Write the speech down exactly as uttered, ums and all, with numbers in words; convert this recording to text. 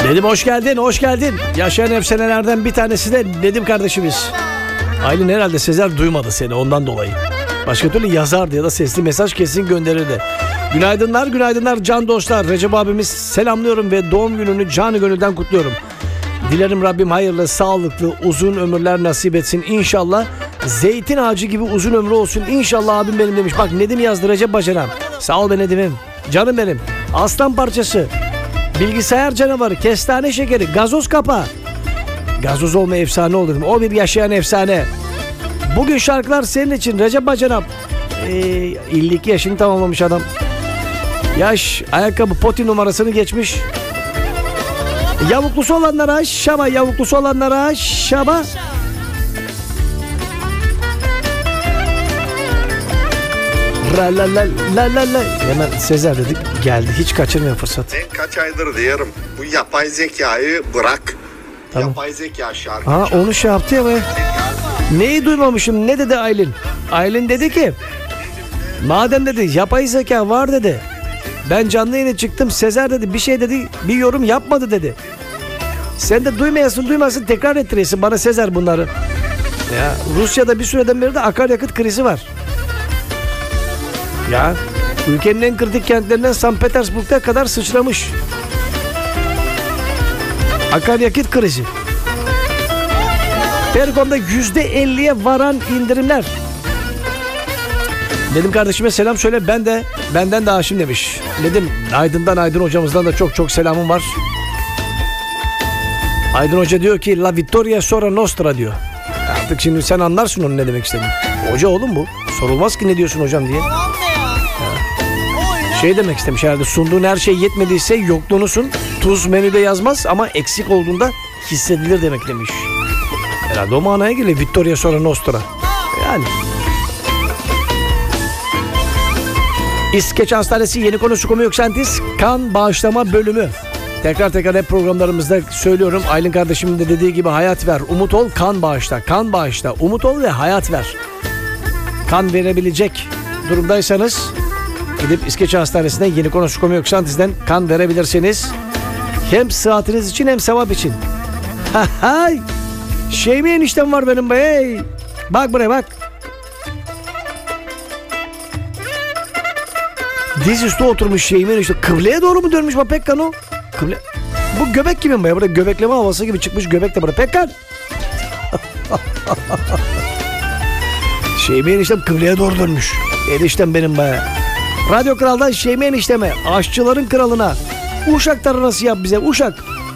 Nedim hoş geldin, hoş geldin. Yaşayan efsanelerden bir tanesi de Nedim kardeşimiz. Aylin herhalde Sezer duymadı seni ondan dolayı. Başka türlü yazardı ya da sesli mesaj kesin gönderirdi. Günaydınlar, günaydınlar can dostlar. Recep abimiz selamlıyorum ve doğum gününü canı gönülden kutluyorum. Dilerim Rabbim hayırlı, sağlıklı, uzun ömürler nasip etsin inşallah. Zeytin ağacı gibi uzun ömrü olsun inşallah abim benim demiş. Bak Nedim yazdı Recep Bacanam. Sağ ol be Nedim'im. Canım benim. Aslan parçası. Bilgisayar canavarı, kestane şekeri, gazoz kapağı. Gazoz olma efsane olur. O bir yaşayan efsane. Bugün şarkılar senin için Recep Bacanam. Ee, elli iki yaşını tamamlamış adam. Yaş, ayakkabı, poti numarasını geçmiş. Yavuklusu olanlara şaba, yavuklusu olanlara şaba. La la la la la la. Hemen Sezer dedik geldi. Hiç kaçırmıyor fırsat. Ben kaç aydır diyorum bu yapay zekayı bırak. Tamam. Yapay zeka şarkı. Ha onu şey yaptı ya be. Neyi duymamışım, ne dedi Aylin? Aylin dedi ki madem dedi yapay zeka var dedi. Ben canlı yayına çıktım, Sezer dedi bir şey dedi, bir yorum yapmadı dedi. Sen de duymayasın duymasın tekrar ettiriyorsun bana Sezer bunları. Ya Rusya'da bir süreden beri de akaryakıt krizi var. Ya ülkenin en kritik kentlerinden Sankt Petersburg'da kadar sıçramış. Akaryakıt krizi. Perikom'da yüzde elliye varan indirimler. Dedim kardeşime selam söyle, ben de benden de Haşim demiş. Dedim Aydın'dan, Aydın hocamızdan da çok çok selamım var. Aydın hoca diyor ki La Vittoria Sora Nostra diyor. Artık şimdi sen anlarsın onun ne demek istediğini. Hoca oğlum bu. Sorulmaz ki ne diyorsun hocam diye. Ya. Şey demek istemiş herhalde, sunduğun her şey yetmediyse yokluğunu sun. Tuz menüde yazmaz ama eksik olduğunda hissedilir demek demiş. Herhalde o manaya geliyor Vittoria Sora Nostra. Yani. İskeç Hastanesi Yeni Konu Sukumu Yüksentis kan bağışlama bölümü. Tekrar tekrar hep programlarımızda söylüyorum. Aylin kardeşimin de dediği gibi hayat ver, umut ol, kan bağışla. Kan bağışla, umut ol ve hayat ver. Kan verebilecek durumdaysanız gidip İskeç Hastanesi'ne Yeni Konu Sukumu Yüksentis'ten kan verebilirsiniz. Hem sıhhatiniz için hem sevap için. Hay! Şeymi eniştem var benim be. Hey. Bak buraya bak. Dizüstü oturmuş Şeymi enişte. Kıbleye doğru mu dönmüş bak Pekkan o? Kıble... Bu göbek gibi mi be? Burada göbekleme havası gibi çıkmış göbek de burada. Pekkan. Şeymi eniştem kıbleye doğru dönmüş. Eniştem benim be. Radyo Kral'dan Şeymi enişteme. Aşçıların kralına. Uşak taranası yap bize. Uşak.